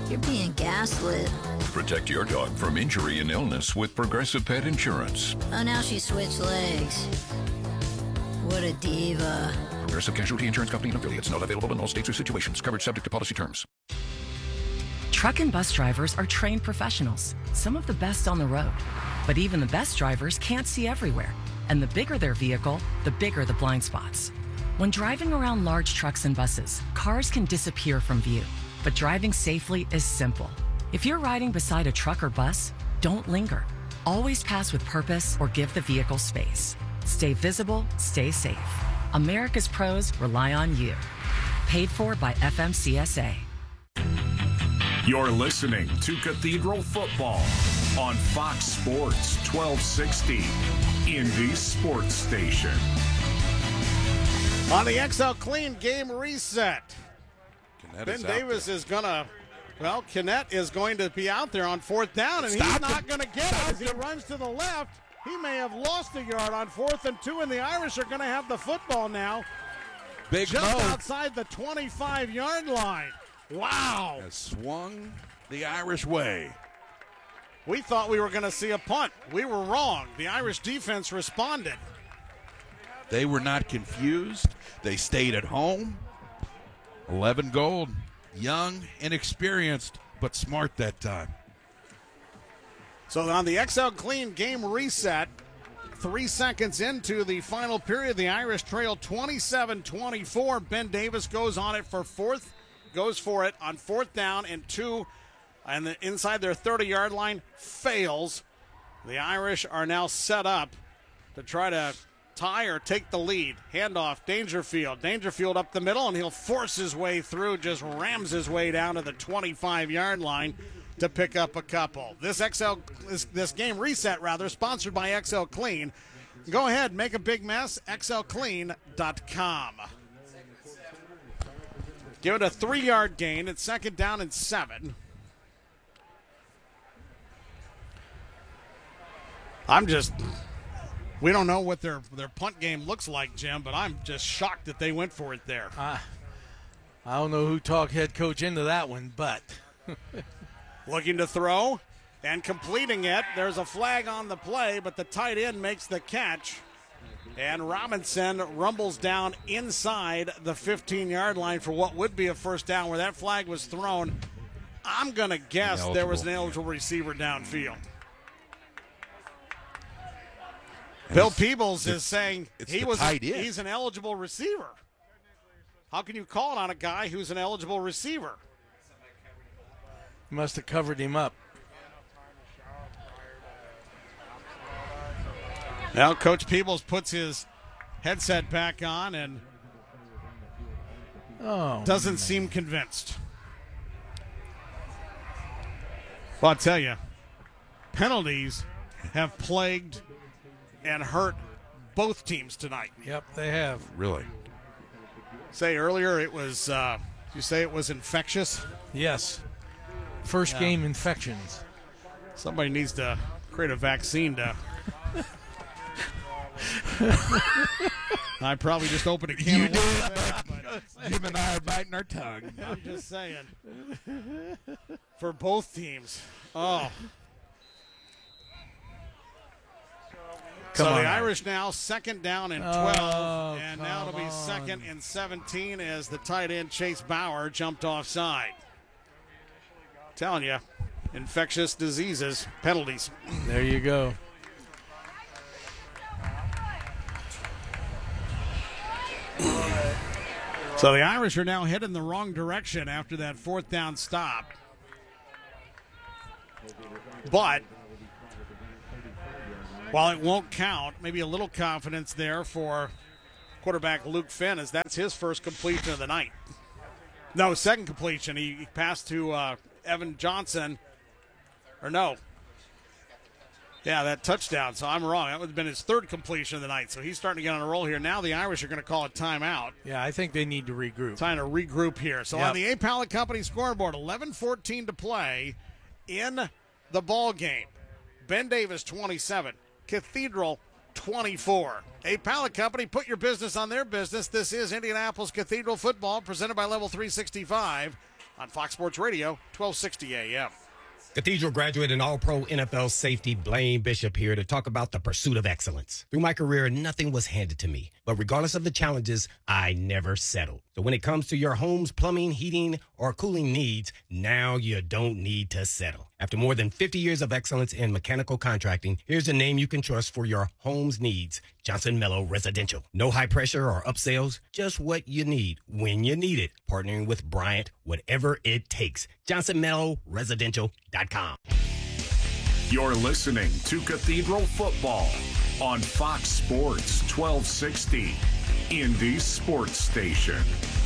You're being gaslit. Protect your dog from injury and illness with Progressive Pet Insurance. Oh, now she switched legs. What a diva. Progressive Casualty Insurance Company and affiliates. Not available in all states or situations. Coverage subject to policy terms. Truck and bus drivers are trained professionals, some of the best on the road. But even the best drivers can't see everywhere. And the bigger their vehicle, the bigger the blind spots. When driving around large trucks and buses, cars can disappear from view. But driving safely is simple. If you're riding beside a truck or bus, don't linger. Always pass with purpose or give the vehicle space. Stay visible, stay safe. America's pros rely on you. Paid for by FMCSA. You're listening to Cathedral Football on Fox Sports 1260, Indy's sports station. On the XL Clean game reset, Ben Davis is going to, Kennett is going to be out there on fourth down, and he's not going to get it as he runs to the left. He may have lost a yard on 4th and 2, and the Irish are going to have the football now. Big just Mo. outside the 25-yard line. Wow. Has swung the Irish way. We thought we were going to see a punt. We were wrong. The Irish defense responded. They were not confused. They stayed at home. 11 gold. Young, inexperienced, but smart that time. So on the XL Clean game reset, 3 seconds into the final period, the Irish trail 27-24. Ben Davis goes on it for goes for it on 4th down and 2, and inside their 30-yard line, fails. The Irish are now set up to try to tie or take the lead. Handoff, Dangerfield. Dangerfield up the middle, and he'll force his way through, just rams his way down to the 25-yard line to pick up a couple. This game reset, sponsored by XL Clean. Go ahead, make a big mess, xlclean.com. Give it a 3-yard gain. It's 2nd down and 7. We don't know what their punt game looks like, Jim, but I'm just shocked that they went for it there. I don't know who talked head coach into that one, but. Looking to throw and completing it. There's a flag on the play, but the tight end makes the catch. And Robinson rumbles down inside the 15-yard line for what would be a first down where that flag was thrown. I'm going to guess there was an eligible receiver downfield. Bill Peebles is saying he's an eligible receiver. How can you call it on a guy who's an eligible receiver? Must have covered him up. Now Coach Peebles puts his headset back on and doesn't seem convinced. Well, I'll tell you, penalties have plagued and hurt both teams tonight. Yep, they have. Really? Say earlier it was, you say it was infectious? Yes. First game infections. Somebody needs to create a vaccine to. I probably just opened a can of worms. Jim and I are biting our tongue. I'm just saying. For both teams. Oh. So the Irish now 2nd down and 12, and now it'll be 2nd and 17 as the tight end Chase Bauer jumped offside. Telling you, infectious diseases, penalties. There you go. So the Irish are now heading the wrong direction after that 4th down stop. But while it won't count, maybe a little confidence there for quarterback Luke Finn, as that's his first completion of the night. No, second completion. He passed to Evan Johnson. Or no. Yeah, that touchdown. So I'm wrong. That would have been his third completion of the night. So he's starting to get on a roll here. Now the Irish are going to call a timeout. Yeah, I think they need to regroup. Trying to regroup here. So on the A Pallet Company scoreboard, 11:14 to play in the ball game. Ben Davis 27, Cathedral 24. A Pallet Company, put your business on their business. This is Indianapolis Cathedral football presented by Level 365. on Fox Sports Radio, 1260 AM. Cathedral graduate and all-pro NFL safety Blaine Bishop here to talk about the pursuit of excellence. Through my career, nothing was handed to me, but regardless of the challenges, I never settled. So when it comes to your home's plumbing, heating, or cooling needs, now you don't need to settle. After more than 50 years of excellence in mechanical contracting, here's a name you can trust for your home's needs. Johnson Mello Residential. No high pressure or upsells, just what you need when you need it. Partnering with Bryant, whatever it takes. JohnsonMelloResidential.com. You're listening to Cathedral Football on Fox Sports 1260, Indy Sports Station.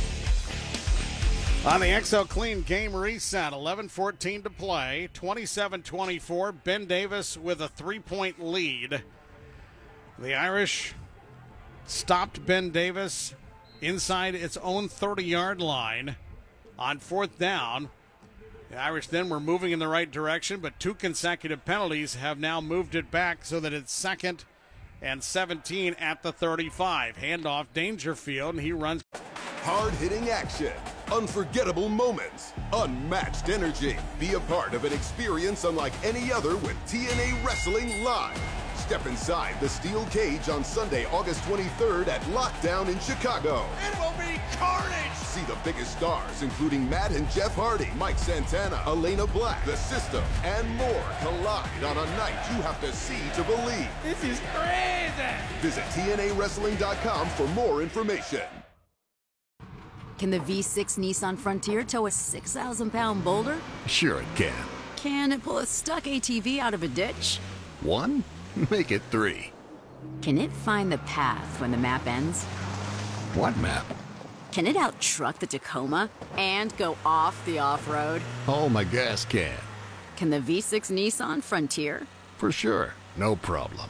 On the XL Clean game reset, 11:14 to play, 27-24. Ben Davis with a 3-point lead. The Irish stopped Ben Davis inside its own 30-yard line on 4th down. The Irish then were moving in the right direction, but 2 consecutive penalties have now moved it back so that it's 2nd and 17 at the 35. Handoff Dangerfield, and he runs. Hard-hitting action, unforgettable moments, unmatched energy. Be a part of an experience unlike any other with TNA Wrestling Live. Step inside the steel cage on Sunday, August 23rd at Lockdown in Chicago. It will be carnage! See the biggest stars, including Matt and Jeff Hardy, Mike Santana, Elena Black, The System, and more collide on a night you have to see to believe. This is crazy! Visit TNAWrestling.com for more information. Can the V6 Nissan Frontier tow a 6,000-pound boulder? Sure it can. Can it pull a stuck ATV out of a ditch? 1? Make it 3. Can it find the path when the map ends? What map? Can it out-truck the Tacoma and go off the off-road? Oh, my gas can. Can the V6 Nissan Frontier? For sure. No problem.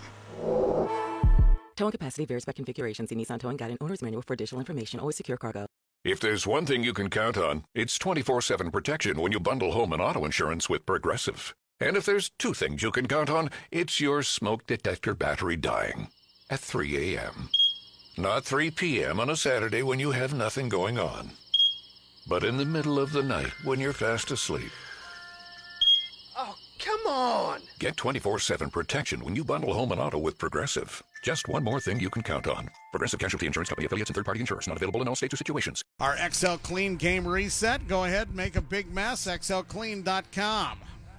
Towing capacity varies by configuration. See Nissan Towing Guide and Owner's Manual for additional information. Always secure cargo. If there's one thing you can count on, it's 24/7 protection when you bundle home and auto insurance with Progressive. And if there's 2 things you can count on, it's your smoke detector battery dying at 3 a.m. Not 3 p.m. on a Saturday when you have nothing going on, but in the middle of the night when you're fast asleep. Oh, come on! Get 24/7 protection when you bundle home and auto with Progressive. Just one more thing you can count on. Progressive Casualty Insurance Company, affiliates, and third-party insurers. Not available in all states or situations. Our XL Clean game reset. Go ahead and make a big mess. XLClean.com.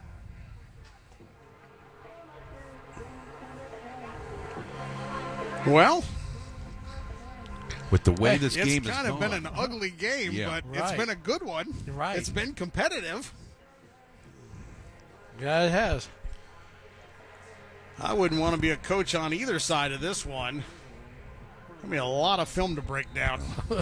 Well, with the way this game is going, it's kind of been an ugly game, but it's been a good one. Right. It's been competitive. Yeah, it has. I wouldn't want to be a coach on either side of this one. I mean, a lot of film to break down.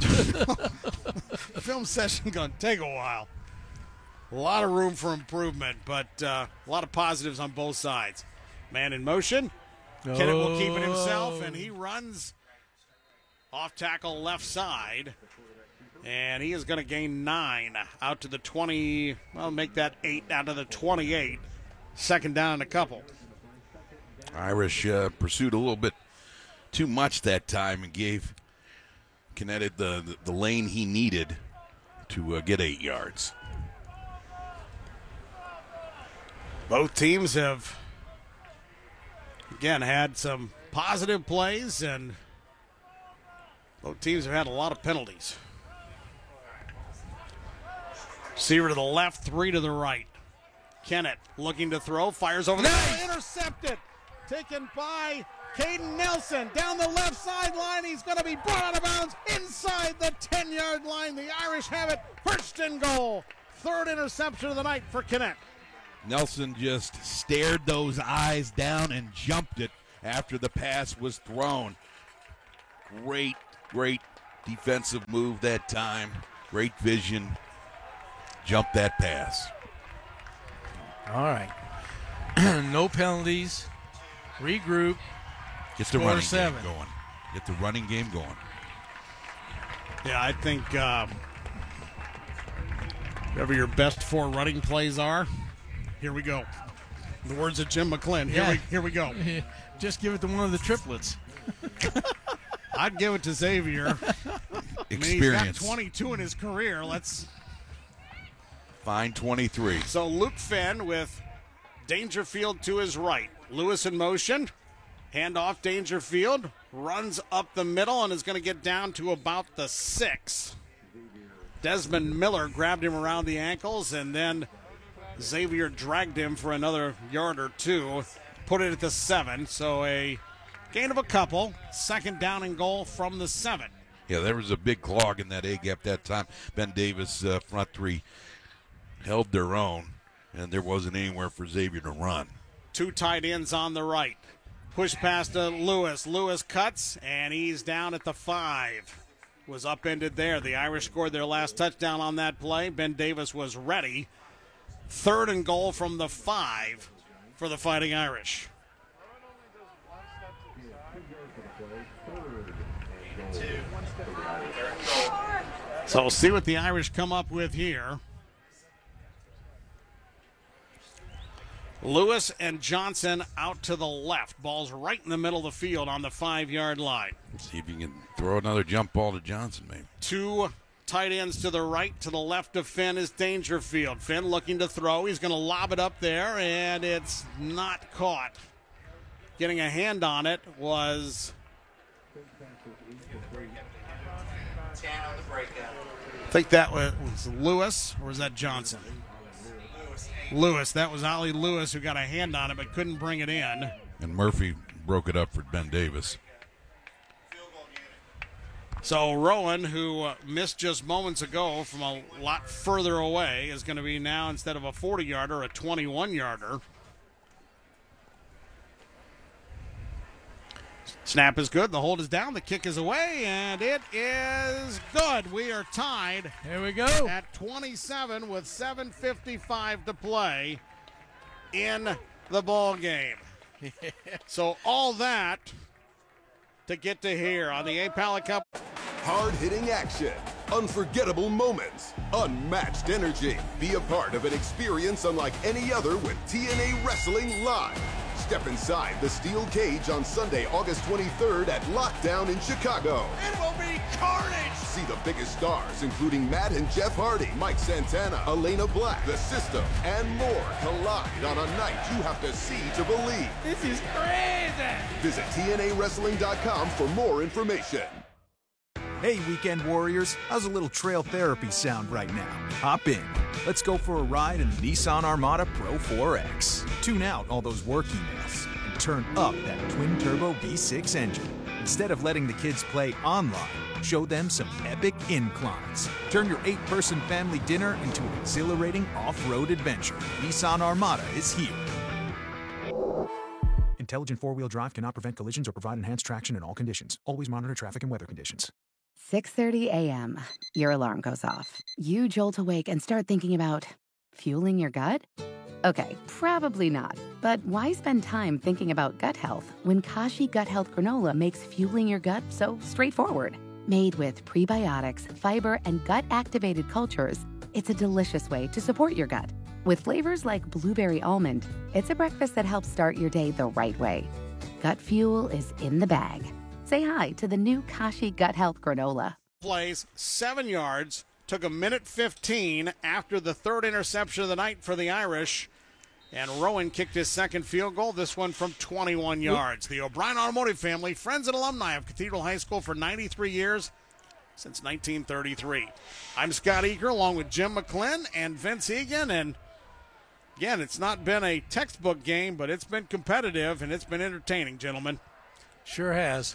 Film session going to take a while. A lot of room for improvement, but a lot of positives on both sides. Man in motion. Kennett will keep it himself, and he runs off tackle left side. And he is going to gain 9 out to the 20. Well, make that 8 out of the 28. 2nd down and a couple. Irish pursued a little bit too much that time and gave Kennett the lane he needed to get 8 yards. Both teams have, again, had some positive plays, and both teams have had a lot of penalties. Receiver to the left, 3 to the right. Kennett looking to throw, fires over the middle, intercepted. Taken by Caden Nelson down the left sideline. He's going to be brought out of bounds inside the 10-yard line. The Irish have it, 1st and goal. 3rd interception of the night for Kennett. Nelson just stared those eyes down and jumped it after the pass was thrown. Great defensive move that time. Great vision. Jumped that pass. All right. No penalties. Regroup. Get the running game going. Get the running game going. Yeah, I think whatever your best 4 running plays are, here we go. In the words of Jim McClin, here we go. Just give it to one of the triplets. I'd give it to Xavier. Experience. I mean, he's got 22 in his career. Fine 23. So Luke Finn with Dangerfield to his right. Lewis in motion. Hand off Dangerfield. Runs up the middle and is going to get down to about the 6. Desmond Miller grabbed him around the ankles, and then Xavier dragged him for another yard or two. Put it at the 7. So a gain of a couple. Second down and goal from the 7. Yeah, there was a big clog in that A-gap that time. Ben Davis, front three, held their own, and there wasn't anywhere for Xavier to run. 2 tight ends on the right. Push pass to Lewis. Lewis cuts, and he's down at the 5. Was upended there. The Irish scored their last touchdown on that play. Ben Davis was ready. 3rd and goal from the 5 for the Fighting Irish. So we'll see what the Irish come up with here. Lewis and Johnson out to the left. Ball's right in the middle of the field on the 5-yard line. See if you can throw another jump ball to Johnson, maybe. 2 tight ends to the right. To the left of Finn is Dangerfield. Finn looking to throw. He's going to lob it up there, and it's not caught. Getting a hand on it was... I think that was Lewis, or was that Johnson? Lewis. That was Ollie Lewis who got a hand on it but couldn't bring it in. And Murphy broke it up for Ben Davis. So Rowan, who missed just moments ago from a lot further away, is going to be now, instead of a 40-yarder, a 21-yarder. Snap is good. The hold is down. The kick is away, and it is good. We are tied. Here we go. At 27 with 7:55 to play in the ball game. So all that to get to here on the A-Pally Cup. Hard-hitting action, unforgettable moments, unmatched energy. Be a part of an experience unlike any other with TNA Wrestling Live. Step inside the steel cage on Sunday, August 23rd at Lockdown in Chicago. It will be carnage! See the biggest stars, including Matt and Jeff Hardy, Mike Santana, Elena Black, The System, and more collide on a night you have to see to believe. This is crazy! Visit TNAWrestling.com for more information. Hey, Weekend Warriors, how's a little trail therapy sound right now? Hop in. Let's go for a ride in the Nissan Armada Pro 4X. Tune out all those work emails and turn up that twin-turbo V6 engine. Instead of letting the kids play online, show them some epic inclines. Turn your 8-person family dinner into an exhilarating off-road adventure. Nissan Armada is here. Intelligent four-wheel drive cannot prevent collisions or provide enhanced traction in all conditions. Always monitor traffic and weather conditions. 6:30 a.m. Your alarm goes off. You jolt awake and start thinking about fueling your gut? Okay, probably not. But why spend time thinking about gut health when Kashi Gut Health Granola makes fueling your gut so straightforward? Made with prebiotics, fiber, and gut-activated cultures, it's a delicious way to support your gut. With flavors like blueberry almond, it's a breakfast that helps start your day the right way. Gut fuel is in the bag. Say hi to the new Kashi Gut Health Granola. Plays 7 yards, took 1:15 after the 3rd interception of the night for the Irish. And Rowan kicked his second field goal, this one from 21 yards. The O'Brien Automotive family, friends and alumni of Cathedral High School for 93 years, since 1933. I'm Scott Eager along with Jim McClin and Vince Egan. And again, it's not been a textbook game, but it's been competitive and it's been entertaining, gentlemen. Sure has.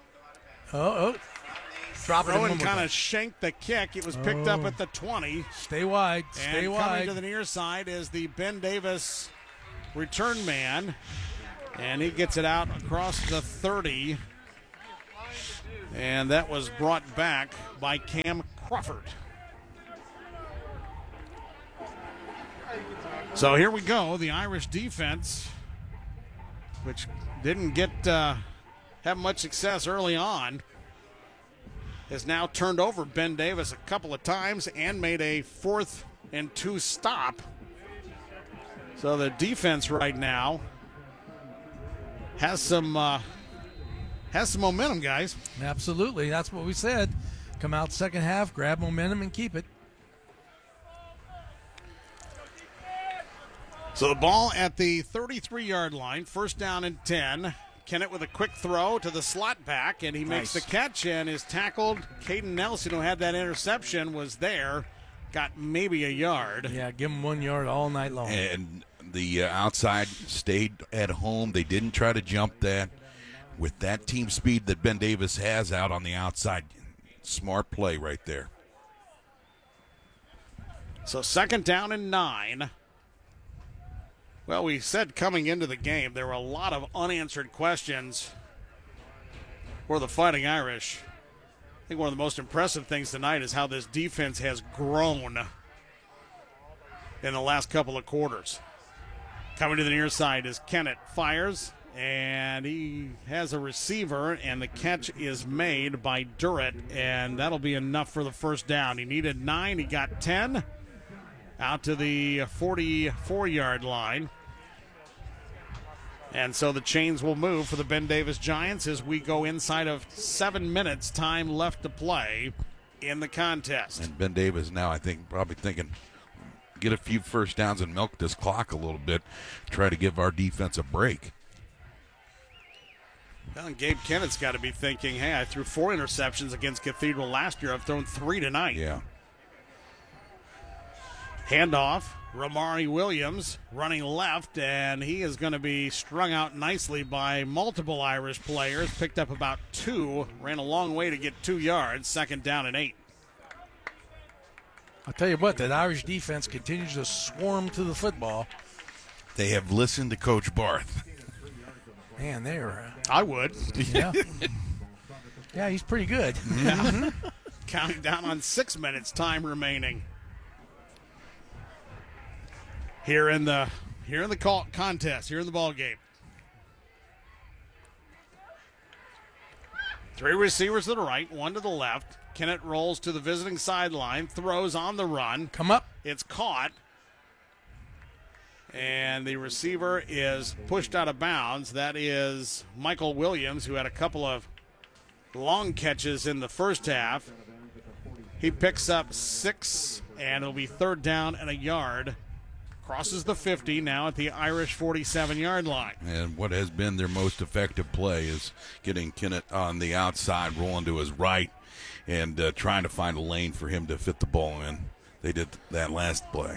Drop it. Rowan kind of shanked the kick. It was picked up at the 20. Stay wide. Stay and wide. Coming to the near side is the Ben Davis return man. And he gets it out across the 30. And that was brought back by Cam Crawford. So here we go. The Irish defense, which didn't get have much success early on, has now turned over Ben Davis a couple of times and made a 4th and 2 stop. So the defense right now has some momentum, guys. Absolutely. That's what we said. Come out second half, grab momentum, and keep it. So the ball at the 33-yard line, first down and 10. Kennett with a quick throw to the slot back, and he makes the catch and is tackled. Caden Nelson, who had that interception, was there, got maybe a yard. Yeah, give him 1 yard all night long. And the outside stayed at home. They didn't try to jump that. With that team speed that Ben Davis has out on the outside, smart play right there. So second down and 9. Well, we said coming into the game there were a lot of unanswered questions for the Fighting Irish. I think one of the most impressive things tonight is how this defense has grown in the last couple of quarters. Coming to the near side is Kennett, fires, and he has a receiver, and the catch is made by Durrett, and that'll be enough for the first down. He needed 9, he got 10, out to the 44-yard line. And so the chains will move for the Ben Davis Giants as we go inside of 7 minutes, time left to play in the contest. And Ben Davis now, I think, probably thinking, get a few first downs and milk this clock a little bit, try to give our defense a break. Well, and Gabe Kennett's got to be thinking, hey, I threw 4 interceptions against Cathedral last year. I've thrown 3 tonight. Yeah. Handoff, Ramari Williams running left, and he is going to be strung out nicely by multiple Irish players. Picked up about 2, ran a long way to get 2 yards, second down and 8. I'll tell you what, that Irish defense continues to swarm to the football. They have listened to Coach Barth. Man, they are. I would. Yeah. Yeah, he's pretty good. Yeah. Counting down on 6 minutes, time remaining. Here in the contest, here in the ball game. 3 receivers to the right, 1 to the left. Kennett rolls to the visiting sideline, throws on the run. Come up. It's caught. And the receiver is pushed out of bounds. That is Michael Williams, who had a couple of long catches in the first half. He picks up 6, and it'll be third down and a yard. Crosses the 50 now at the Irish 47-yard line. And what has been their most effective play is getting Kennett on the outside, rolling to his right, and trying to find a lane for him to fit the ball in. They did that last play.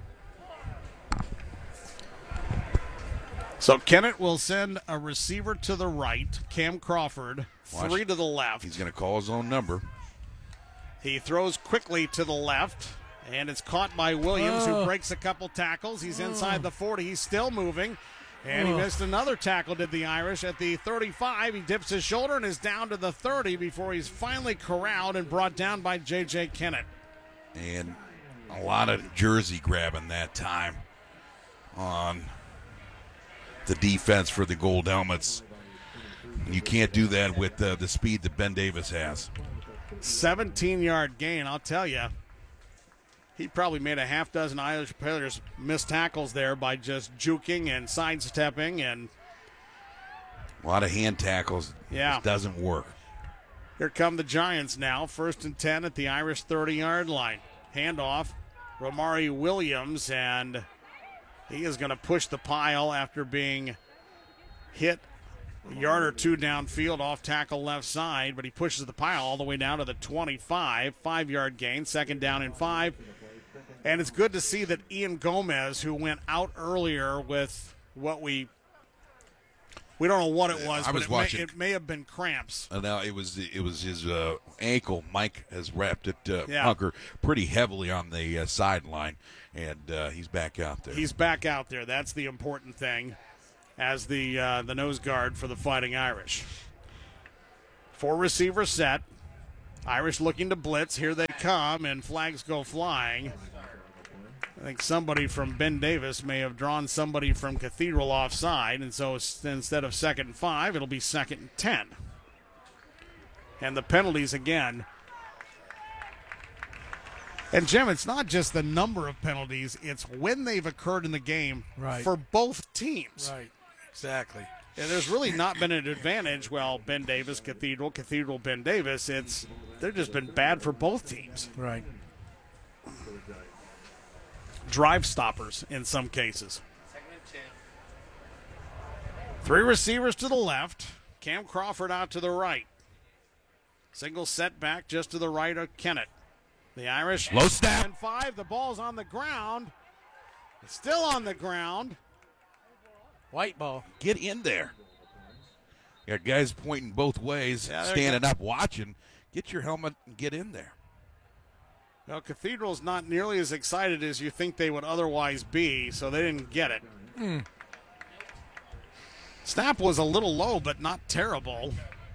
So Kennett will send a receiver to the right, Cam Crawford, 3 to the left. He's going to call his own number. He throws quickly to the left, and it's caught by Williams, who breaks a couple tackles. He's inside the 40. He's still moving, and he missed another tackle, did the Irish, at the 35. He dips his shoulder and is down to the 30 before he's finally corralled and brought down by J.J. Kennett. And a lot of jersey grabbing that time on the defense for the Gold Helmets. You can't do that with the speed that Ben Davis has. 17-yard gain, I'll tell you. He probably made a half dozen Irish players miss tackles there by just juking and sidestepping and a lot of hand tackles. Yeah. It doesn't work. Here come the Giants now. 1st and 10 at the Irish 30-yard line. Handoff, Ramari Williams, and he is going to push the pile after being hit a yard or 2 downfield off tackle left side, but he pushes the pile all the way down to the 25. 5-yard gain, second down and 5. And it's good to see that Ian Gomez, who went out earlier with what we don't know what it was, but it may have been cramps. Now it was his ankle. Mike has wrapped it Hunker pretty heavily on the sideline, and he's back out there. He's back out there. That's the important thing as the nose guard for the Fighting Irish. 4 receivers set. Irish looking to blitz. Here they come, and flags go flying. I think somebody from Ben Davis may have drawn somebody from Cathedral offside, and so instead of 2nd and 5, it'll be 2nd and 10. And the penalties again. And, Jim, it's not just the number of penalties, it's when they've occurred in the game for both teams. Right, exactly. And there's really not been an advantage. Well, Ben Davis, Cathedral, Ben Davis. They've just been bad for both teams. Right. Drive stoppers in some cases. Three receivers to the left. Cam Crawford out to the right. Single setback just to the right of Kennett. The Irish. Low snap. And 5. The ball's on the ground. It's still on the ground. White ball. Get in there. Got guys pointing both ways, standing up, watching. Get your helmet and get in there. Well, Cathedral's not nearly as excited as you think they would otherwise be, so they didn't get it. Snap was a little low, but not terrible.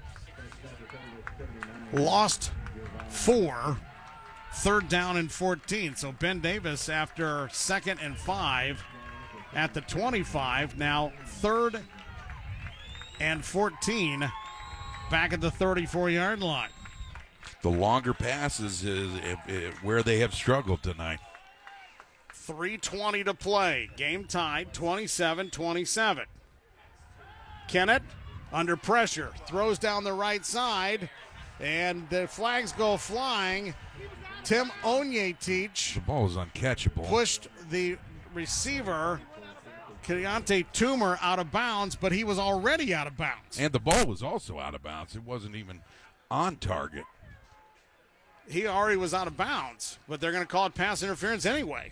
Lost 4. 3rd down and 14. So Ben Davis, after 2nd and 5 at the 25, now 3rd and 14 back at the 34-yard line. The longer passes is where they have struggled tonight. 3:20 to play. Game tied, 27-27. Kennett under pressure, throws down the right side, and the flags go flying. Tim Onyetich. The ball is uncatchable. Pushed the receiver, Keontae Toomer, out of bounds, but he was already out of bounds. And the ball was also out of bounds. It wasn't even on target. He already was out of bounds, but they're going to call it pass interference anyway.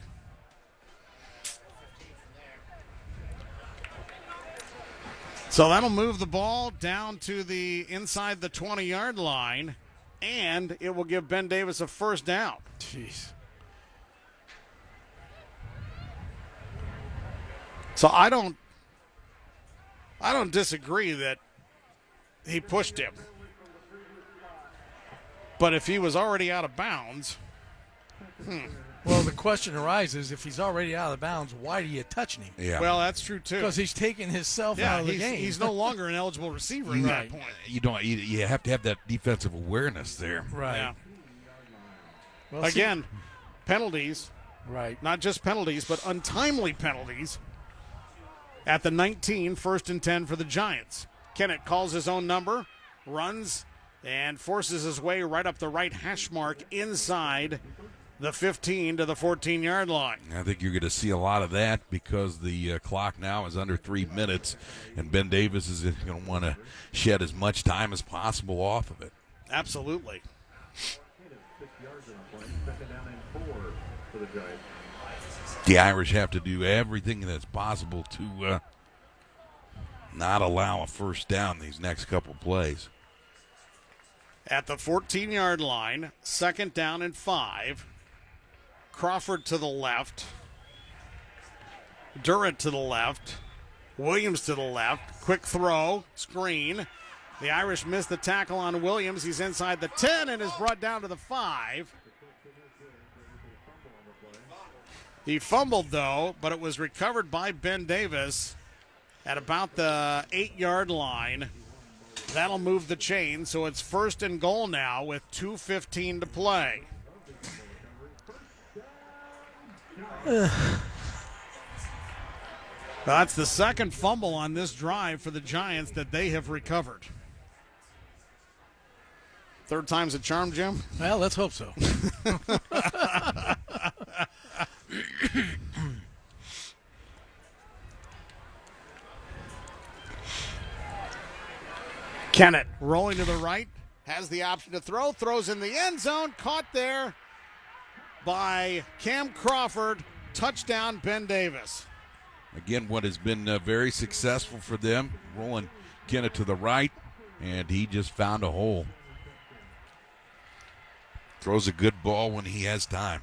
So that'll move the ball down to the inside the 20-yard line, and it will give Ben Davis a 1st down. Jeez. So I don't disagree that he pushed him. But if he was already out of bounds, Well, the question arises, if he's already out of bounds, why are you touching him? Yeah. Well, that's true, too. Because he's taking himself out of the game. He's no longer an eligible receiver at that point. You have to have that defensive awareness there. Right. Yeah. Well, Again, penalties. Right. Not just penalties, but untimely penalties. At the 19, 1st and 10 for the Giants. Kennett calls his own number, runs, and forces his way right up the right hash mark inside the 15 to the 14-yard line. I think you're going to see a lot of that because the clock now is under 3 minutes, and Ben Davis is going to want to shed as much time as possible off of it. Absolutely. The Irish have to do everything that's possible to not allow a 1st down these next couple plays. At the 14-yard line, 2nd down and 5. Crawford to the left. Durrett to the left. Williams to the left. Quick throw, screen. The Irish missed the tackle on Williams. He's inside the 10 and is brought down to the 5. He fumbled, though, but it was recovered by Ben Davis at about the 8-yard line. That'll move the chain, so it's 1st and goal now with 2:15 to play. That's the second fumble on this drive for the Giants that they have recovered. 3rd time's a charm, Jim? Well, let's hope so. Kennett rolling to the right, has the option to throw, throws in the end zone, caught there by Cam Crawford. Touchdown, Ben Davis. Again, what has been very successful for them, rolling Kennett to the right, and he just found a hole. Throws a good ball when he has time.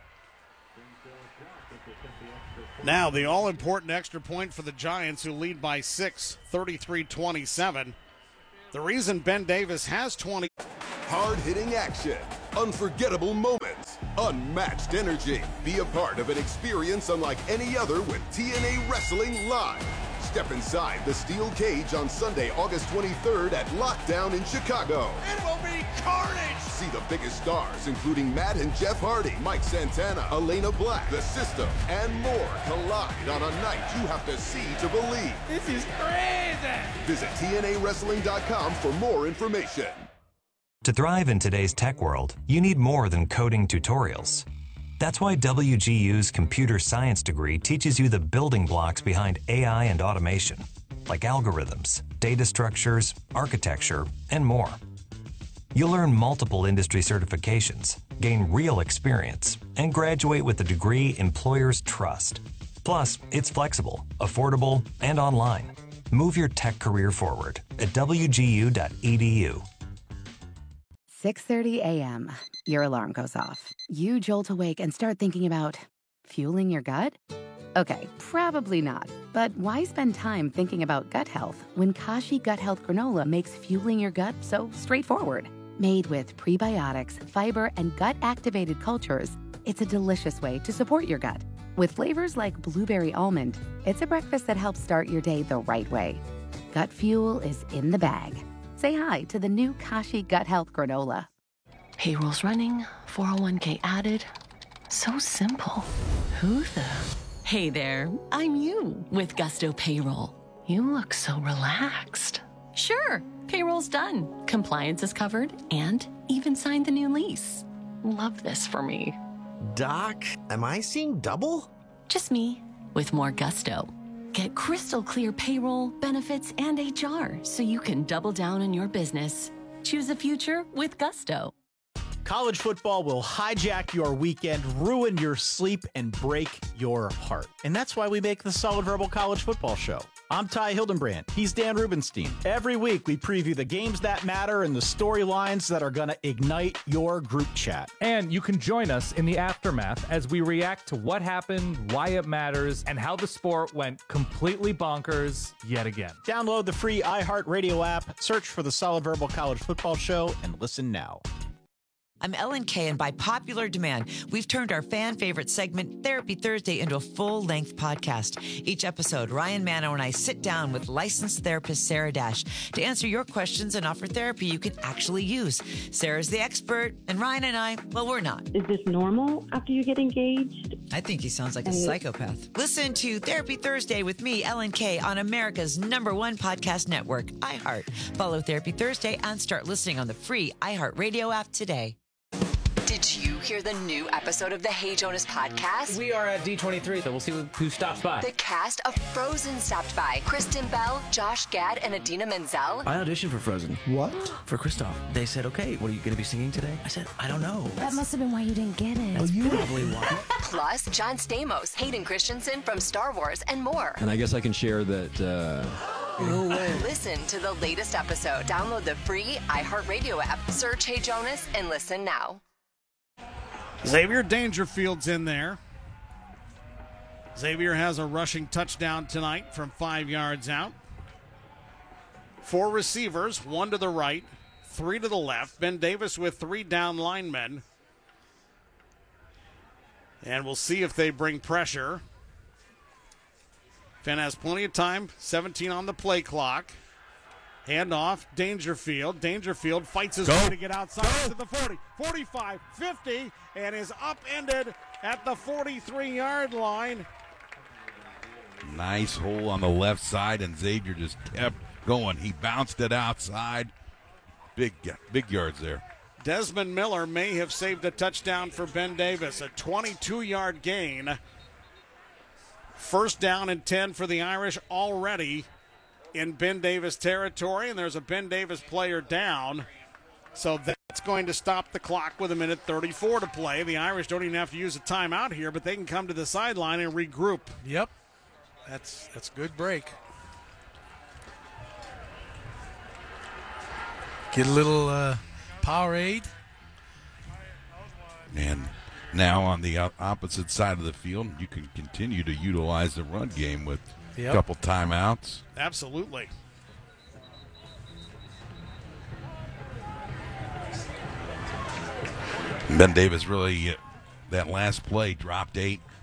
Now the all-important extra point for the Giants, who lead by 6, 33-27. The reason Ben Davis has 20. Hard-hitting action, unforgettable moments, unmatched energy. Be a part of an experience unlike any other with TNA Wrestling Live. Step inside the steel cage on Sunday, August 23rd at Lockdown in Chicago. It will be carnage! See the biggest stars, including Matt and Jeff Hardy, Mike Santana, Elena Black, The System, and more collide on a night you have to see to believe. This is crazy! Visit TNAWrestling.com for more information. To thrive in today's tech world, you need more than coding tutorials. That's why WGU's computer science degree teaches you the building blocks behind AI and automation, like algorithms, data structures, architecture, and more. You'll earn multiple industry certifications, gain real experience, and graduate with a degree employers trust. Plus, it's flexible, affordable, and online. Move your tech career forward at wgu.edu. 6:30 a.m. Your alarm goes off. You jolt awake and start thinking about fueling your gut? Okay, probably not. But why spend time thinking about gut health when Kashi Gut Health Granola makes fueling your gut so straightforward? Made with prebiotics, fiber, and gut-activated cultures, it's a delicious way to support your gut. With flavors like blueberry almond, it's a breakfast that helps start your day the right way. Gut fuel is in the bag. Say hi to the new Kashi Gut Health Granola. Payroll's running, 401k added. So simple. Who the? Hey there, I'm you with Gusto Payroll. You look so relaxed. Sure, payroll's done. Compliance is covered and even signed the new lease. Love this for me. Doc, am I seeing double? Just me with more Gusto. Get crystal clear payroll, benefits, and HR so you can double down in your business. Choose a future with Gusto. College football will hijack your weekend, ruin your sleep, and break your heart. And that's why we make the Solid Verbal College Football Show. I'm Ty Hildenbrand. He's Dan Rubenstein. Every week, we preview the games that matter and the storylines that are going to ignite your group chat. And you can join us in the aftermath as we react to what happened, why it matters, and how the sport went completely bonkers yet again. Download the free iHeartRadio app, search for the Solid Verbal College Football Show, and listen now. I'm Ellen Kay, and by popular demand, we've turned our fan-favorite segment, Therapy Thursday, into a full-length podcast. Each episode, Ryan Manno and I sit down with licensed therapist Sarah Dash to answer your questions and offer therapy you can actually use. Sarah's the expert, and Ryan and I, well, we're not. Is this normal after you get engaged? I think he sounds like a psychopath. Listen to Therapy Thursday with me, Ellen Kay, on America's #1 podcast network, iHeart. Follow Therapy Thursday and start listening on the free iHeartRadio app today. Did you hear the new episode of the Hey Jonas podcast? We are at D23, so we'll see who stops by. The cast of Frozen stopped by. Kristen Bell, Josh Gad, and Adina Menzel. I auditioned for Frozen. What? For Kristoff. They said, okay, what are you going to be singing today? I said, I don't know. That must have been why you didn't get it. That's probably why. Plus, John Stamos, Hayden Christensen from Star Wars, and more. And I guess I can share that... No way. Listen to the latest episode. Download the free iHeartRadio app. Search Hey Jonas and listen now. Xavier Dangerfield's in there. Xavier has a rushing touchdown tonight from 5 yards out. 4 receivers, 1 to the right, 3 to the left. Ben Davis with 3 down linemen. And we'll see if they bring pressure. Fenn has plenty of time, 17 on the play clock. Handoff, Dangerfield. Dangerfield fights his way to get outside to the 40, 45, 50, and is upended at the 43-yard line. Nice hole on the left side, and Xavier just kept going. He bounced it outside. Big yards there. Desmond Miller may have saved a touchdown for Ben Davis, a 22-yard gain. First down and 10 for the Irish already in Ben Davis territory, and there's a Ben Davis player down. So that's going to stop the clock with 1:34 to play. The Irish don't even have to use a timeout here, but they can come to the sideline and regroup. Yep. That's a good break. Get a little Powerade. And now on the opposite side of the field, you can continue to utilize the run game with a couple timeouts. Absolutely. Ben Davis really, that last play, dropped 8,